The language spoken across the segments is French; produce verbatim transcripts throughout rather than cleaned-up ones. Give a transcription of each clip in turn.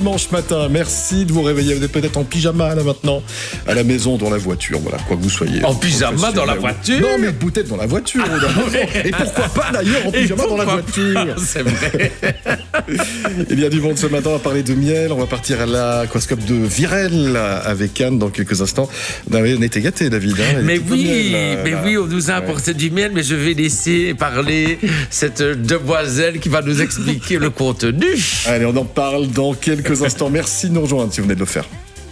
dimanche matin. Merci de vous réveiller. Vous êtes peut-être en pyjama là maintenant, à la maison, dans la voiture, voilà, quoi que vous soyez. En pyjama dans la voiture? Non, mais peut-être dans la voiture. Ah, dans la et pourquoi pas d'ailleurs en pyjama dans la voiture? C'est vrai. Eh bien, du monde ce matin, on va parler de miel. On va partir à l'aquascope de Virel avec Anne dans quelques instants. On était gâtés, David. Hein, mais oui, miel, mais là. oui, on nous a apporté ouais. du miel, mais je vais laisser parler cette demoiselle qui va nous expliquer le contenu. Allez, on en parle dans quelques instants. Merci de nous rejoindre si vous venez de le faire.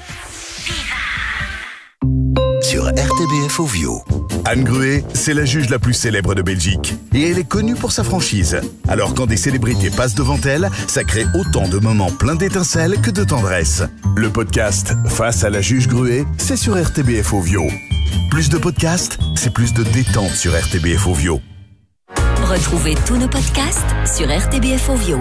Sur R T B F Ovio. Anne Gruet, c'est la juge la plus célèbre de Belgique. Et elle est connue pour sa franchise. Alors quand des célébrités passent devant elle, ça crée autant de moments pleins d'étincelles que de tendresse. Le podcast Face à la juge Gruet, c'est sur R T B F Ovio. Plus de podcasts, c'est plus de détente sur R T B F Ovio. Retrouvez tous nos podcasts sur R T B F Ovio.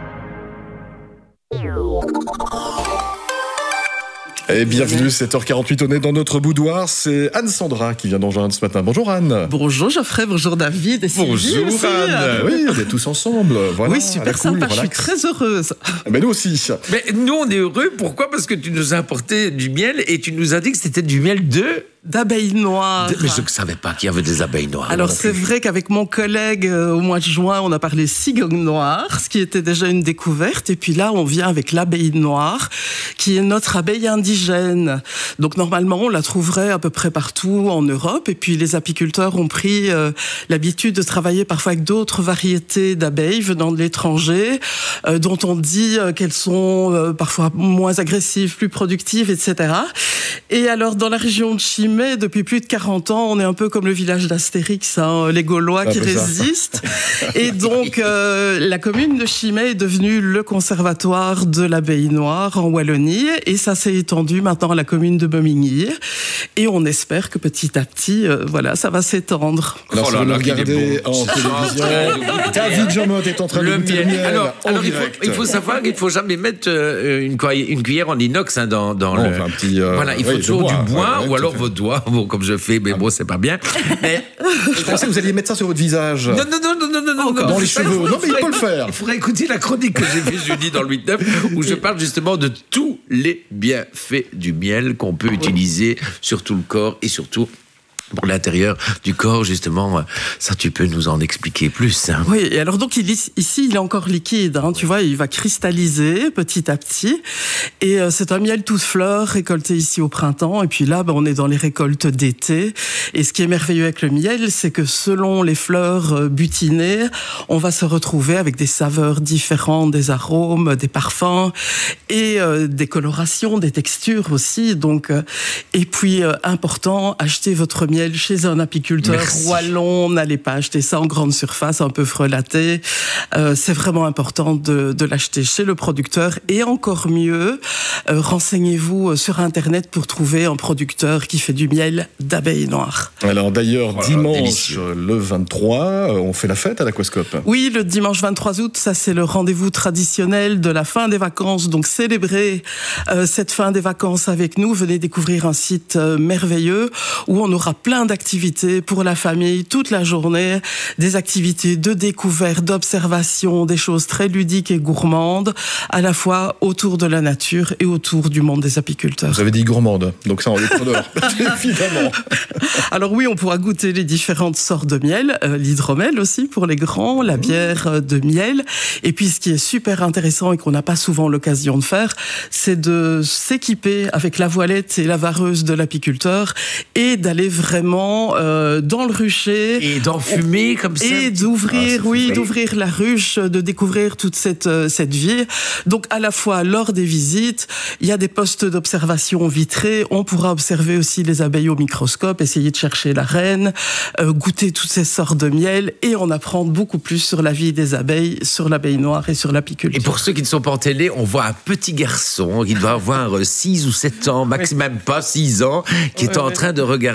Et bienvenue, sept heures quarante-huit, on est dans notre boudoir. C'est Anne-Sandra qui vient d'en joindre ce matin. Bonjour Anne. Bonjour Geoffrey, bonjour David et Bonjour Sylvie Anne. Oui, on est tous ensemble. Voilà, oui, super sympa, cool, je suis très heureuse. Mais nous aussi. Mais nous, on est heureux. Pourquoi? Parce que tu nous as apporté du miel et tu nous as dit que c'était du miel de... d'abeilles noires. Mais je ne savais pas qu'il y avait des abeilles noires. Alors c'est vrai qu'avec mon collègue euh, au mois de juin, on a parlé cigogne noire, ce qui était déjà une découverte. Et puis là, on vient avec l'abeille noire, qui est notre abeille indigène. Donc normalement, on la trouverait à peu près partout en Europe. Et puis les apiculteurs ont pris euh, l'habitude de travailler parfois avec d'autres variétés d'abeilles venant de l'étranger, euh, dont on dit euh, qu'elles sont euh, parfois moins agressives, plus productives, et cetera. Et alors dans la région de Chimay, mais depuis plus de quarante ans, on est un peu comme le village d'Astérix, hein, les Gaulois qui résistent. Et donc, euh, la commune de Chimay est devenue le conservatoire de l'abeille noire en Wallonie. Et ça s'est étendu maintenant à la commune de Momigny. Et on espère que petit à petit, euh, voilà, ça va s'étendre. Alors, oh là, si vous là, regardez en télévision, David Jean-Motte est en train de le goûter le miel. Alors, alors il, faut, il faut savoir qu'il ne faut jamais mettre euh, une, cuillère, une cuillère en inox hein, dans, dans oh, le... Un petit, euh, voilà, il faut oui, toujours bois, du bois ouais, ou alors vos doigts, bon, comme je fais, mais bon, c'est pas bien. Mais je pensais que vous alliez mettre ça sur votre visage. Non, non, non, non, non, non, non. Dans les cheveux. Non, mais il peut le faire. Il faudrait écouter la chronique que j'ai fait jeudi dans le huit neuf, où je parle justement de tous les bienfaits du miel qu'on peut utiliser sur tout le corps et surtout pour l'intérieur du corps, justement. Ça, tu peux nous en expliquer plus. Hein. Oui, et alors donc, il est, ici, il est encore liquide. Hein, tu vois, il va cristalliser petit à petit. Et euh, c'est un miel toute fleur récolté ici au printemps. Et puis là, ben, on est dans les récoltes d'été. Et ce qui est merveilleux avec le miel, c'est que selon les fleurs euh, butinées, on va se retrouver avec des saveurs différentes, des arômes, des parfums et euh, des colorations, des textures aussi. Donc, euh, et puis, euh, important, achetez votre miel chez un apiculteur Merci. wallon, n'allez pas acheter ça en grande surface, un peu frelaté. Euh, c'est vraiment important de, de l'acheter chez le producteur et encore mieux, euh, renseignez-vous sur Internet pour trouver un producteur qui fait du miel d'abeilles noires. Alors d'ailleurs, voilà, dimanche délicieux. le vingt-trois, on fait la fête à l'aquascope. Oui, le dimanche vingt-trois août, ça c'est le rendez-vous traditionnel de la fin des vacances. Donc célébrez euh, cette fin des vacances avec nous. Venez découvrir un site euh, merveilleux où on aura plein d'activités pour la famille toute la journée, des activités de découverte, d'observation, des choses très ludiques et gourmandes, à la fois autour de la nature et autour du monde des apiculteurs. Vous avez dit gourmande, donc ça on est trop dehors, évidemment. Alors oui, on pourra goûter les différentes sortes de miel, euh, l'hydromel aussi pour les grands, la bière de miel, et puis ce qui est super intéressant et qu'on n'a pas souvent l'occasion de faire, c'est de s'équiper avec la voilette et la vareuse de l'apiculteur et d'aller vraiment euh, dans le rucher et d'enfumer comme ça et d'ouvrir, ah, oui, d'ouvrir la ruche, de découvrir toute cette euh, cette vie. Donc à la fois lors des visites, il y a des postes d'observation vitrés. On pourra observer aussi les abeilles au microscope, essayer de chercher la reine, euh, goûter toutes ces sortes de miel et en apprendre beaucoup plus sur la vie des abeilles, sur l'abeille noire et sur l'apiculture. Et pour ceux qui ne sont pas en télé, on voit un petit garçon qui doit avoir six ou sept ans, maximum pas six ans, qui est en train de regarder vraiment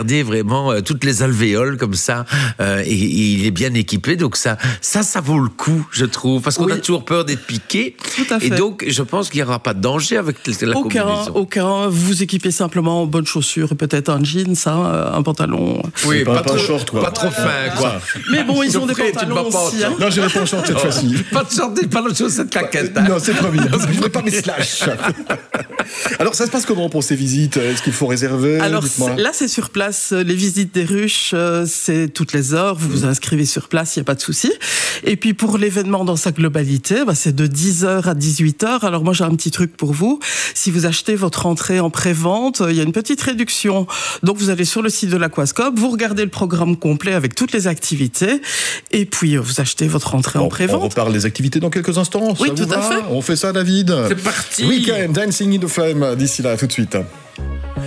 justement euh, toutes les alvéoles comme ça, euh, et, et il est bien équipé. Donc ça, ça, ça vaut le coup, je trouve, parce qu'on Oui. a toujours peur d'être piqué. Tout à fait. Et donc, je pense qu'il n'y aura pas de danger avec la Aucun, combinaison. aucun. Vous vous équipez simplement en bonnes chaussures et peut-être un jeans, hein, un pantalon. Oui, Pas- pas, pas un trop, short, quoi. pas trop fin, quoi. Mais bon, ils ont des Geoffrey, tu ne vas pantalons pas en aussi. Hein. Non, j'irai pas en short cette fois-ci. Pas de short, pas de chaussettes claquettes. hein. Non, c'est promis. Je ne mets pas mes slash. Alors, ça se passe comment pour ces visites? Est-ce qu'il faut réserver? Alors Dites-moi. c'est- là, c'est sur place. Les visites des ruches, euh, c'est toutes les heures. Vous vous inscrivez sur place, il n'y a pas de souci. Et puis pour l'événement dans sa globalité, bah, c'est de dix heures à dix-huit heures. Alors moi, j'ai un petit truc pour vous. Si vous achetez votre entrée en pré-vente, il y a une petite réduction. Donc vous allez sur le site de l'Aquascope, vous regardez le programme complet avec toutes les activités, et puis euh, vous achetez votre entrée Bon, en on pré-vente. reparle des activités dans quelques instants. Oui, ça vous tout à va fait. On fait ça, David. C'est parti. Weekend, Dancing in the Flame. D'ici là, tout de suite.